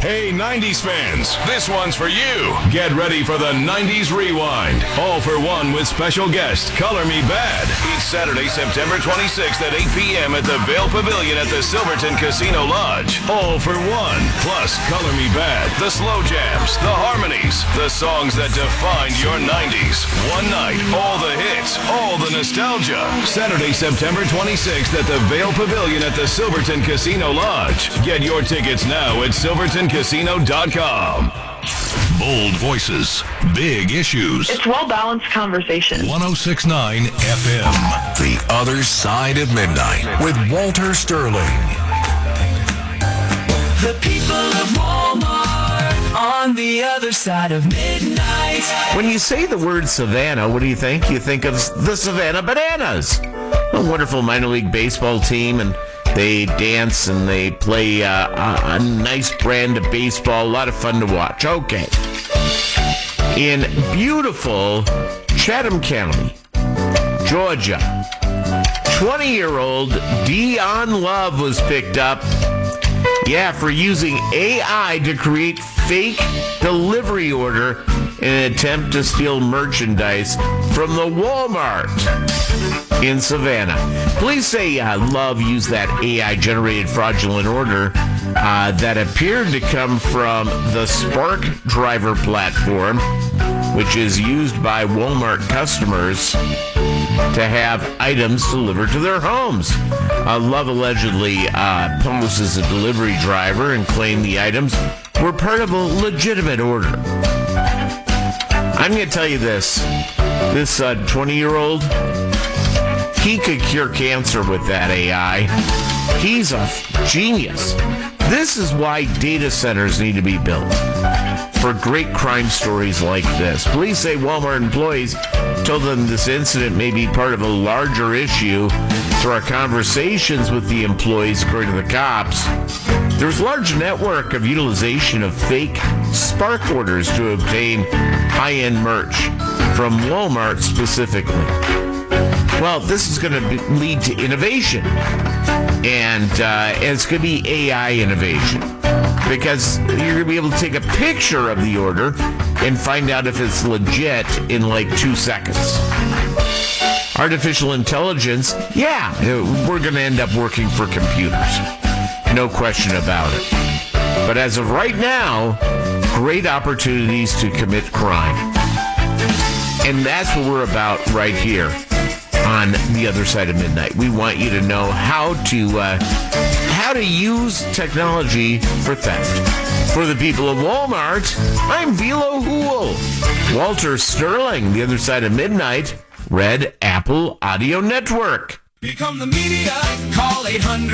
Hey, 90s fans, this one's for you. Get ready for the 90s Rewind. All for one with special guest, Color Me Bad. Each Saturday, September 26th at 8 p.m. at the Vail Pavilion at the Silverton Casino Lodge. All for one. Plus, Color Me Bad, the slow jams, the harmonies, the songs that defined your 90s. One night, all the hits, all the nostalgia. Saturday, September 26th at the Vail Pavilion at the Silverton Casino Lodge. Get your tickets now at silvertoncasino.com. Bold voices, big issues. It's well-balanced conversation. 106.9 FM. The Other Side of Midnight with Walter Sterling. The people of Walmart on the other side of midnight. When you say the word Savannah, what do you think? You think of the Savannah Bananas, a wonderful minor league baseball team, and they dance and they play a nice brand of baseball. A lot of fun to watch. Okay. In beautiful Chatham County, Georgia, 20-year-old Dion Love was picked up, for using AI to create fake delivery order in an attempt to steal merchandise from the Walmart in Savannah. Police say Love used that AI-generated fraudulent order that appeared to come from the Spark Driver platform, which is used by Walmart customers to have items delivered to their homes. Love allegedly posed as a delivery driver and claimed the items were part of a legitimate order. I'm going to tell you this 20-year-old, he could cure cancer with that AI. He's a genius. This is why data centers need to be built for great crime stories like this. Police say Walmart employees told them this incident may be part of a larger issue. Through our conversations with the employees, according to the cops, there's a large network of utilization of fake Spark orders to obtain high-end merch from Walmart specifically. Well, this is going to lead to innovation, and it's going to be AI innovation, because you're going to be able to take a picture of the order and find out if it's legit in like 2 seconds. Artificial intelligence, we're going to end up working for computers. No question about it. But as of right now, great opportunities to commit crime. And that's what we're about right here on The Other Side of Midnight. We want you to know how to use technology for theft. For the people of Walmart, I'm Vilo Hool. Walter Sterling, The Other Side of Midnight, Red Apple Audio Network. Become the media. Call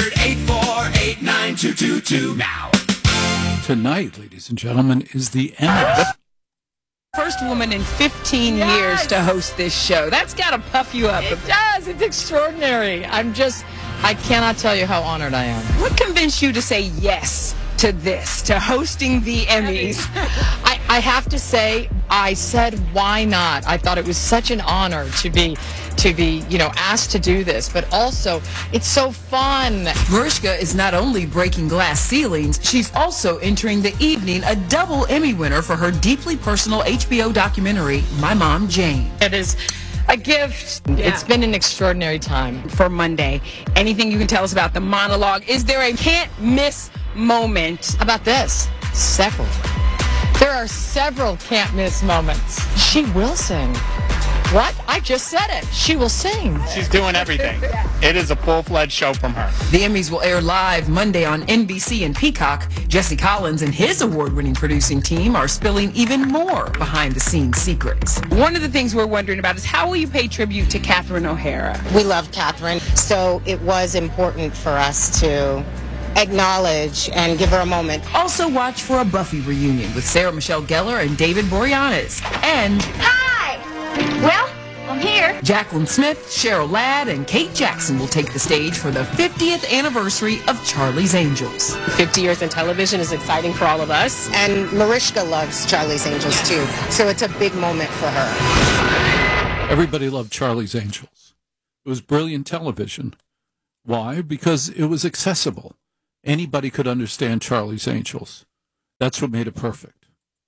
800-848-9222 now. Tonight, ladies and gentlemen, is the Emmys. First woman in 15 years to host this show. That's got to puff you up. It does. It's extraordinary. I cannot tell you how honored I am. What convinced you to say yes to this, to hosting the Emmys? I have to say, I said, why not? I thought it was such an honor to be asked to do this, but also it's so fun. Mariska is not only breaking glass ceilings, she's also entering the evening a double Emmy winner for her deeply personal HBO documentary, My Mom Jane. It is a gift. Yeah. It's been an extraordinary time. For Monday, anything you can tell us about the monologue? Is there a can't miss moment? How about this? Several. There are several can't miss moments. She will sing. What? I just said it. She will sing. She's doing everything. It is a full-fledged show from her. The Emmys will air live Monday on NBC and Peacock. Jesse Collins and his award-winning producing team are spilling even more behind-the-scenes secrets. One of the things we're wondering about is how will you pay tribute to Catherine O'Hara? We love Catherine, so it was important for us to acknowledge and give her a moment. Also watch for a Buffy reunion with Sarah Michelle Gellar and David Boreanaz. And hi! Well, I'm here. Jacqueline Smith, Cheryl Ladd, and Kate Jackson will take the stage for the 50th anniversary of Charlie's Angels. 50 years in television is exciting for all of us. And Mariska loves Charlie's Angels, too. So it's a big moment for her. Everybody loved Charlie's Angels. It was brilliant television. Why? Because it was accessible. Anybody could understand Charlie's Angels. That's what made it perfect.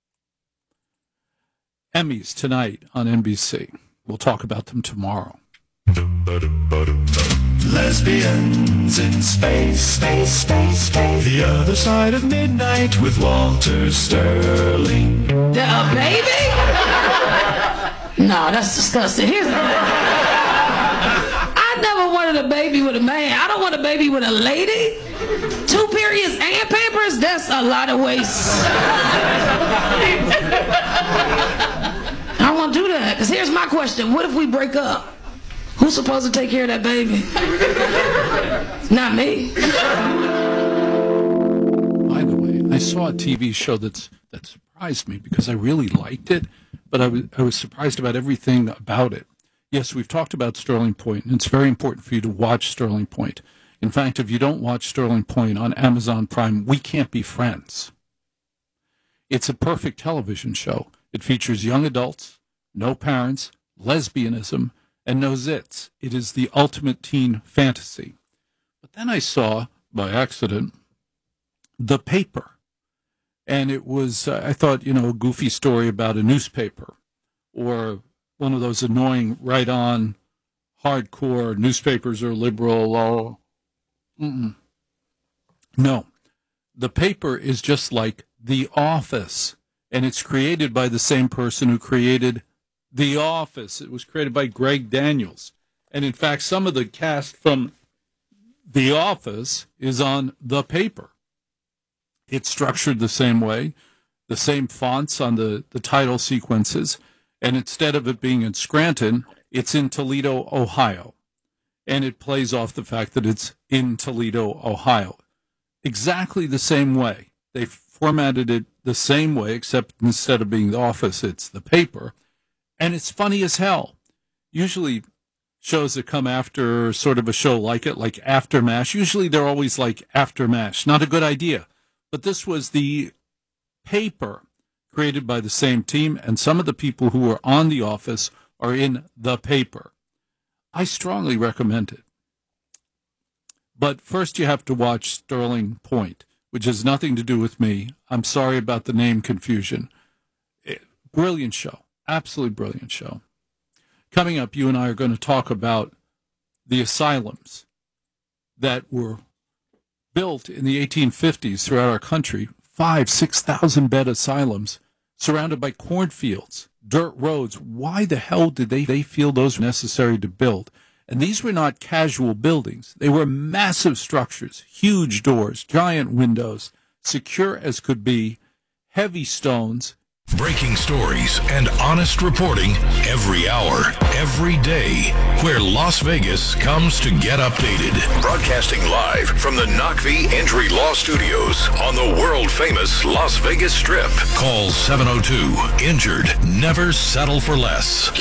Emmys tonight on NBC. We'll talk about them tomorrow. Lesbians in space. The Other Side of Midnight with Walter Sterling. A baby? No, that's disgusting. I never wanted a baby with a man. I don't want a baby with a lady. 2 periods and Pampers? That's a lot of waste. I don't want to do that. Because here's my question. What if we break up? Who's supposed to take care of that baby? Not me. By the way, I saw a TV show that surprised me because I really liked it, but I was surprised about everything about it. Yes, we've talked about Sterling Point, and it's very important for you to watch Sterling Point. In fact, if you don't watch Sterling Point on Amazon Prime, we can't be friends. It's a perfect television show. It features young adults, no parents, lesbianism, and no zits. It is the ultimate teen fantasy. But then I saw, by accident, The Paper. And it was, I thought, a goofy story about a newspaper or one of those annoying right-on hardcore newspapers are liberal. No. The Paper is just like The Office, and it's created by the same person who created The Office. It was created by Greg Daniels. And in fact, some of the cast from The Office is on The Paper. It's structured the same way, the same fonts on the title sequences, and instead of it being in Scranton, it's in Toledo, Ohio. And it plays off the fact that it's in Toledo, Ohio. Exactly the same way. They formatted it the same way, except instead of being The Office, it's The Paper. And it's funny as hell. Usually shows that come after sort of a show like it, like After MASH, usually they're always like After MASH. Not a good idea. But this was The Paper, created by the same team, and some of the people who are on The Office are in The Paper. I strongly recommend it. But first you have to watch Sterling Point, which has nothing to do with me. I'm sorry about the name confusion. Brilliant show. Absolutely brilliant show. Coming up, you and I are going to talk about the asylums that were built in the 1850s throughout our country, 6,000 bed asylums surrounded by cornfields, dirt roads. Why the hell did they feel those were necessary to build? And these were not casual buildings. They were massive structures, huge doors, giant windows, secure as could be, heavy stones. Breaking stories and honest reporting every hour, every day, where Las Vegas comes to get updated. Broadcasting live from the Knockvie Injury Law Studios on the world-famous Las Vegas Strip. Call 702-INJURED. Never settle for less.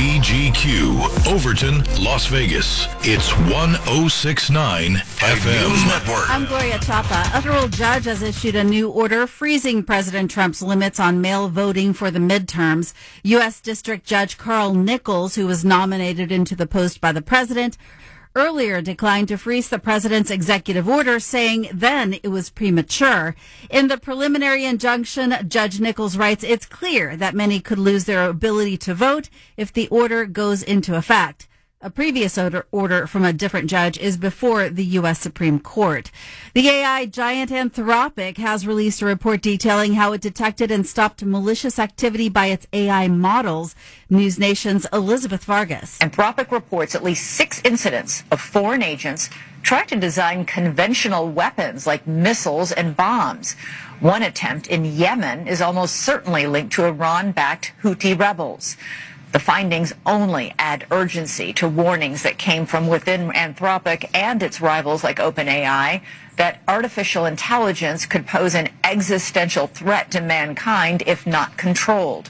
KVGQ, Overton, Las Vegas. It's 1069 FM. News Network. I'm Gloria Chapa. A federal judge has issued a new order freezing President Trump's limits on mail voting for the midterms. U.S. District Judge Carl Nichols, who was nominated into the post by the president, earlier declined to freeze the president's executive order, saying then it was premature. In the preliminary injunction, Judge Nichols writes, it's clear that many could lose their ability to vote if the order goes into effect. A previous order from a different judge is before the U.S. Supreme Court. The AI giant Anthropic has released a report detailing how it detected and stopped malicious activity by its AI models. News Nation's Elizabeth Vargas. Anthropic reports at least 6 incidents of foreign agents trying to design conventional weapons like missiles and bombs. One attempt in Yemen is almost certainly linked to Iran-backed Houthi rebels. The findings only add urgency to warnings that came from within Anthropic and its rivals like OpenAI that artificial intelligence could pose an existential threat to mankind if not controlled.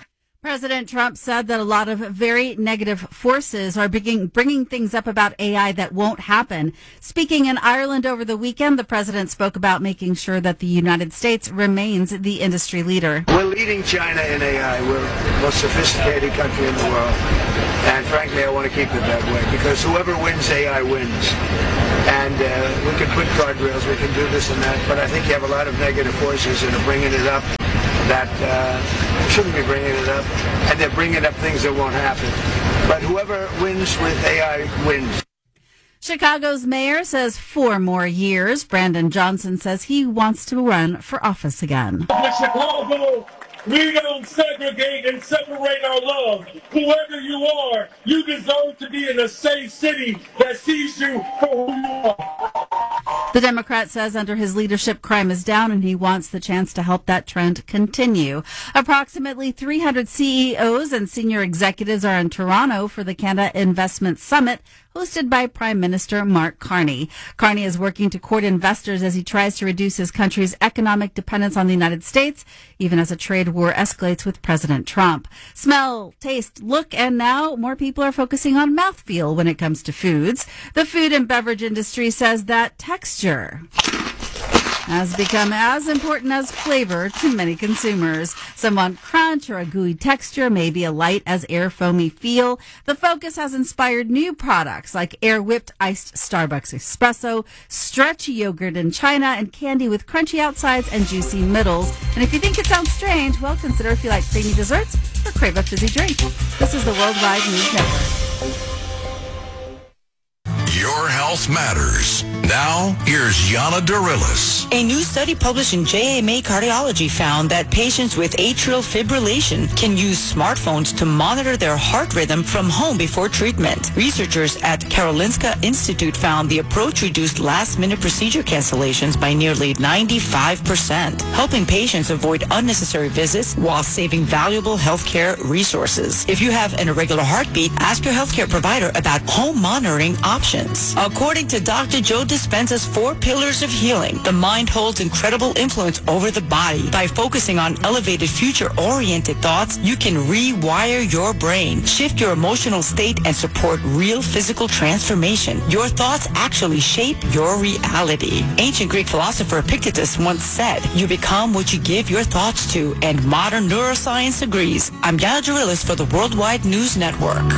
President Trump said that a lot of very negative forces are bringing things up about AI that won't happen. Speaking in Ireland over the weekend, the president spoke about making sure that the United States remains the industry leader. We're leading China in AI. We're the most sophisticated country in the world. And frankly, I want to keep it that way because whoever wins AI wins. And we can put guardrails, we can do this and that, but I think you have a lot of negative forces that are bringing it up that shouldn't be bringing it up, and they're bringing up things that won't happen. But whoever wins with AI wins. Chicago's mayor says 4 more years. Brandon Johnson says he wants to run for office again. Chicago, we don't segregate and separate our love. Whoever you are, you deserve to be in a safe city that sees you for who you are. The Democrat says under his leadership, crime is down, and he wants the chance to help that trend continue. Approximately 300 CEOs and senior executives are in Toronto for the Canada Investment Summit, hosted by Prime Minister Mark Carney. Carney is working to court investors as he tries to reduce his country's economic dependence on the United States, even as a trade war escalates with President Trump. Smell, taste, look, and now more people are focusing on mouthfeel when it comes to foods. The food and beverage industry says that texture has become as important as flavor to many consumers. Some want crunch or a gooey texture, maybe a light as air foamy feel. The focus has inspired new products like air whipped iced Starbucks espresso, stretchy yogurt in China, and candy with crunchy outsides and juicy middles. And if you think it sounds strange, well, consider if you like creamy desserts or crave a fizzy drink. This is the Worldwide News Network. Your health matters. Now, here's Yana Dorilis. A new study published in JAMA Cardiology found that patients with atrial fibrillation can use smartphones to monitor their heart rhythm from home before treatment. Researchers at Karolinska Institute found the approach reduced last-minute procedure cancellations by nearly 95%, helping patients avoid unnecessary visits while saving valuable healthcare resources. If you have an irregular heartbeat, ask your healthcare provider about home monitoring options. According to Dr. Joe Dispenza's 4 pillars of healing, the mind holds incredible influence over the body. By focusing on elevated future-oriented thoughts, you can rewire your brain, shift your emotional state, and support real physical transformation. Your thoughts actually shape your reality. Ancient Greek philosopher Epictetus once said, "You become what you give your thoughts to," and modern neuroscience agrees. I'm Yana Dorilis for the Worldwide News Network.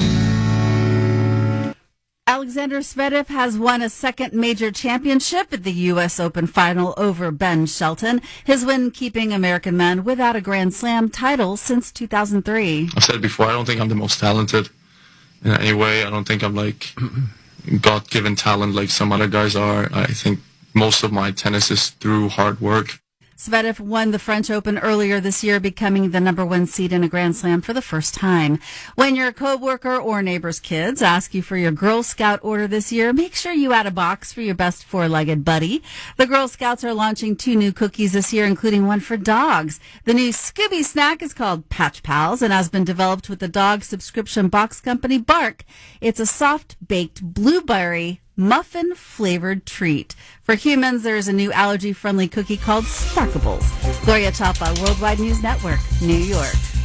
Alexander Zverev has won a second major championship at the U.S. Open final over Ben Shelton, his win keeping American men without a Grand Slam title since 2003. I've said it before, I don't think I'm the most talented in any way. I don't think I'm like God-given talent like some other guys are. I think most of my tennis is through hard work. Zverev won the French Open earlier this year, becoming the number 1 seed in a Grand Slam for the first time. When your coworker or neighbor's kids ask you for your Girl Scout order this year, make sure you add a box for your best 4-legged buddy. The Girl Scouts are launching 2 new cookies this year, including one for dogs. The new Scooby snack is called Patch Pals and has been developed with the dog subscription box company Bark. It's a soft-baked blueberry muffin-flavored treat. For humans, there is a new allergy-friendly cookie called Sparkables. Gloria Chapa, Worldwide News Network, New York.